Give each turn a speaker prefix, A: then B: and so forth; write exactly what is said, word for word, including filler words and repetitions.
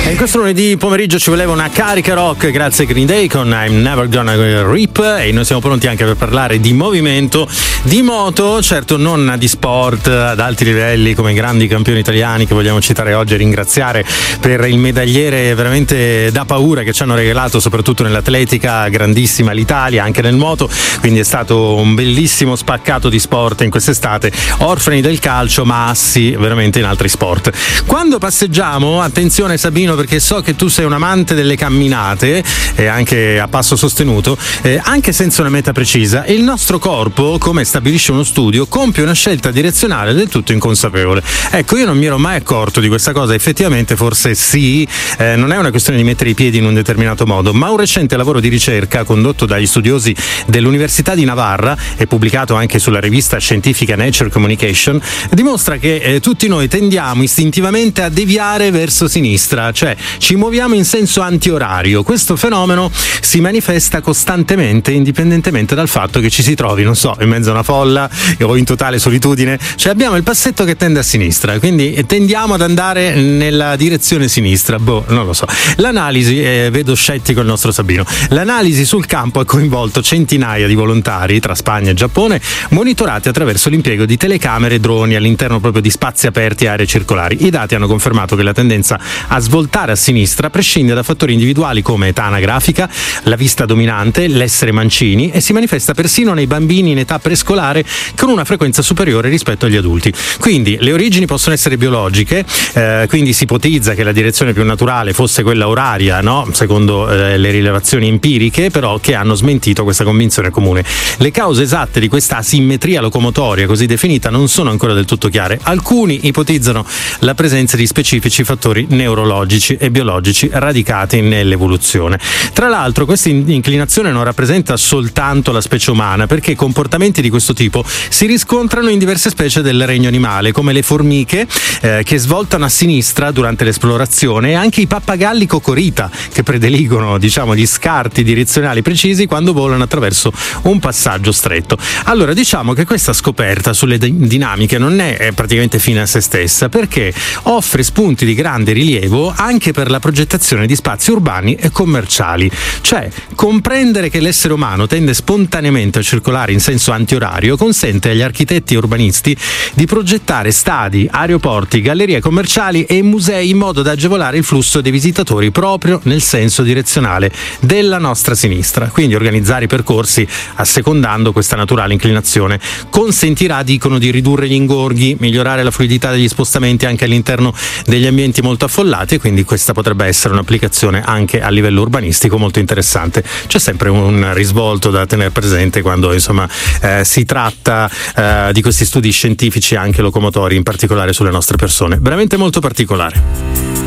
A: E in questo lunedì pomeriggio ci voleva una carica rock grazie a Green Day con I'm Never Gonna Reap, e noi siamo pronti anche per parlare di movimento, di moto, certo non di sport ad alti livelli come i grandi campioni italiani che vogliamo citare oggi e ringraziare per il medagliere veramente da paura che ci hanno regalato, soprattutto nell'atletica, grandissima l'Italia, anche nel moto, quindi è stato un bellissimo spaccato di sport in quest'estate, orfani del calcio ma assi veramente in altri sport. Quando passeggiamo, attenzione Sabino, perché so che tu sei un amante delle camminate e anche a passo sostenuto, eh, anche senza una meta precisa, il nostro corpo, come stabilisce uno studio, compie una scelta direzionale del tutto inconsapevole. Ecco, io non mi ero mai accorto di questa cosa, effettivamente forse sì, eh, non è una questione di mettere i piedi in un determinato modo, ma un recente lavoro di ricerca condotto dagli studiosi dell'Università di Navarra e pubblicato anche sulla rivista scientifica Nature Communication dimostra che eh, tutti noi tendiamo istintivamente a deviare verso sinistra, cioè ci muoviamo in senso antiorario. Questo fenomeno si manifesta costantemente indipendentemente dal fatto che ci si trovi, non so, in mezzo a una folla o in totale solitudine, cioè abbiamo il passetto che tende a sinistra, quindi tendiamo ad andare nella direzione sinistra. Boh, non lo so. L'analisi, eh, vedo scettico il nostro Sabino, l'analisi sul campo ha coinvolto centinaia di volontari tra Spagna e Giappone, monitorati attraverso l'impiego di telecamere e droni all'interno proprio di spazi aperti e aree circolari. I dati hanno confermato che la tendenza a svoltare a sinistra prescinde da fattori individuali come età anagrafica, la vista dominante, l'essere mancini, e si manifesta persino nei bambini in età prescolare con una frequenza superiore rispetto agli adulti. Quindi le origini possono essere biologiche, eh, quindi si ipotizza che la direzione più naturale fosse quella oraria, no? Secondo eh, le rilevazioni empiriche, però che hanno smentito questa convinzione comune. Le cause esatte di questa asimmetria locomotoria così definita non sono ancora del tutto chiare. Alcuni ipotizzano la presenza di specifici fattori neurologici e biologici radicati nell'evoluzione. Tra l'altro questa inclinazione non rappresenta soltanto la specie umana, perché comportamenti di questo tipo si riscontrano in diverse specie del regno animale, come le formiche eh, che svoltano a sinistra durante l'esplorazione, e anche i pappagalli cocorita che prediligono, diciamo, gli scarti direzionali precisi quando volano attraverso un passaggio stretto. Allora, diciamo che questa scoperta sulle dinamiche non è, è praticamente fine a se stessa, perché offre spunti di grande rilievo anche per la progettazione di spazi urbani e commerciali. Cioè, comprendere che l'essere umano tende spontaneamente a circolare in senso antiorario consente agli architetti e urbanisti di progettare stadi, aeroporti, gallerie commerciali e musei in modo da agevolare il flusso dei visitatori proprio nel senso direzionale della nostra sinistra. Quindi organizzare i percorsi assecondando questa naturale inclinazione consentirà, dicono, di ridurre gli ingorghi, migliorare la fluidità degli spostamenti anche all'interno degli ambienti molto affollati, e quindi questa potrebbe essere un'applicazione anche a livello urbanistico molto interessante. C'è sempre un risvolto da tenere presente quando insomma eh, si tratta eh, di questi studi scientifici anche locomotori, in particolare sulle nostre persone. Veramente molto particolare.